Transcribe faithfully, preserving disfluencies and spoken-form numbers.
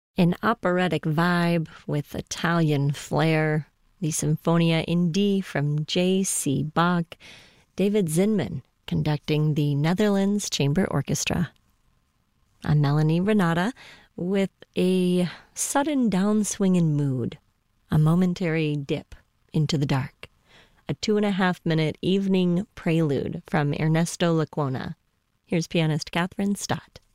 An operatic vibe with Italian flair, the Sinfonia in D from J C. Bach, David Zinman conducting the Netherlands Chamber Orchestra. I'm Melanie Renata with a sudden downswing in mood, a momentary dip into the dark, a two and a half minute evening prelude from Ernesto Lecuona. Here's pianist Catherine Stott.